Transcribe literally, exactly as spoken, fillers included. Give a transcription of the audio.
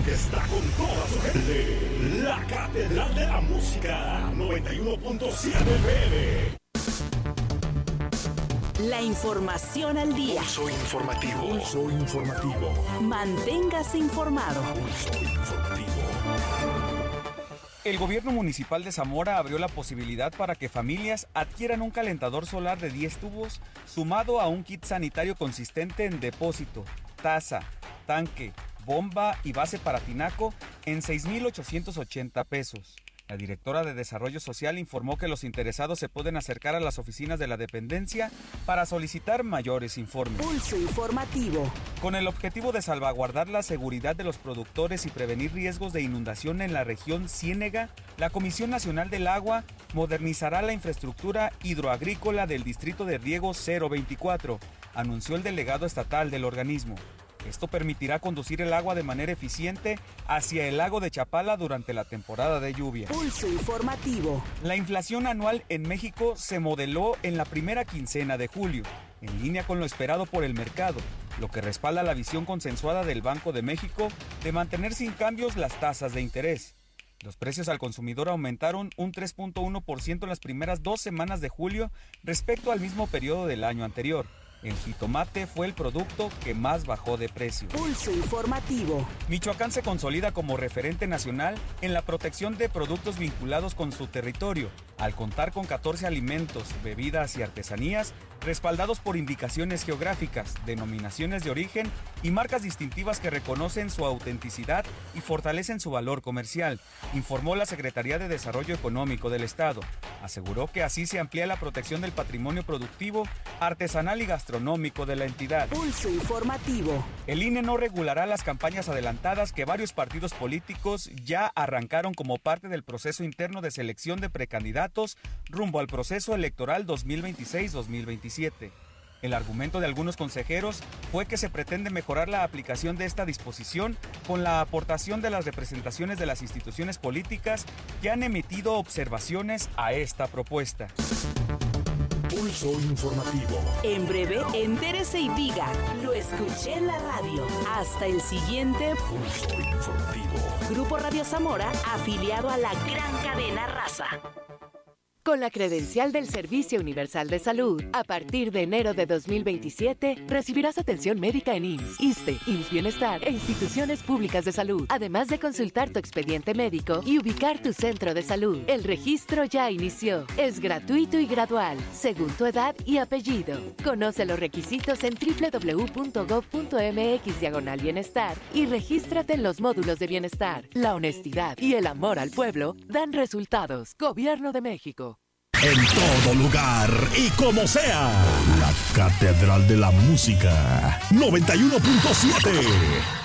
estación que está con toda su gente. La Catedral de la Música, noventa y uno punto siete F M. La información al día. Pulso informativo. Pulso informativo. Manténgase informado. Pulso informativo. El gobierno municipal de Zamora abrió la posibilidad para que familias adquieran un calentador solar de diez tubos, sumado a un kit sanitario consistente en depósito, taza, tanque, bomba y base para tinaco en seis mil ochocientos ochenta pesos. La directora de Desarrollo Social informó que los interesados se pueden acercar a las oficinas de la dependencia para solicitar mayores informes. Pulso informativo. Con el objetivo de salvaguardar la seguridad de los productores y prevenir riesgos de inundación en la región Ciénega, la Comisión Nacional del Agua modernizará la infraestructura hidroagrícola del Distrito de Riego cero veinticuatro, anunció el delegado estatal del organismo. Esto permitirá conducir el agua de manera eficiente hacia el lago de Chapala durante la temporada de lluvia. Pulso informativo. La inflación anual en México se modeló en la primera quincena de julio, en línea con lo esperado por el mercado, lo que respalda la visión consensuada del Banco de México de mantener sin cambios las tasas de interés. Los precios al consumidor aumentaron un tres punto uno por ciento en las primeras dos semanas de julio respecto al mismo periodo del año anterior. El jitomate fue el producto que más bajó de precio. Pulso informativo. Michoacán se consolida como referente nacional en la protección de productos vinculados con su territorio, al contar con catorce alimentos, bebidas y artesanías respaldados por indicaciones geográficas, denominaciones de origen y marcas distintivas que reconocen su autenticidad y fortalecen su valor comercial, informó la Secretaría de Desarrollo Económico del Estado. Aseguró que así se amplía la protección del patrimonio productivo, artesanal y gastronómico de la entidad. Pulso informativo. El I N E no regulará las campañas adelantadas que varios partidos políticos ya arrancaron como parte del proceso interno de selección de precandidatos rumbo al proceso electoral dos mil veintiséis dos mil veintisiete. El argumento de algunos consejeros fue que se pretende mejorar la aplicación de esta disposición con la aportación de las representaciones de las instituciones políticas que han emitido observaciones a esta propuesta. Pulso informativo. En breve, entérese y diga, lo escuché en la radio. Hasta el siguiente Pulso informativo. Grupo Radio Zamora, afiliado a la gran cadena Raza. Con la credencial del Servicio Universal de Salud, a partir de enero de dos mil veintisiete, recibirás atención médica en I M S S, ISSSTE, I M S S Bienestar e instituciones públicas de salud, además de consultar tu expediente médico y ubicar tu centro de salud. El registro ya inició. Es gratuito y gradual, según tu edad y apellido. Conoce los requisitos en doble u doble u doble u punto gob punto eme equis diagonal bienestar y regístrate en los módulos de bienestar. La honestidad y el amor al pueblo dan resultados. Gobierno de México. En todo lugar y como sea, la Catedral de la Música, noventa y uno punto siete.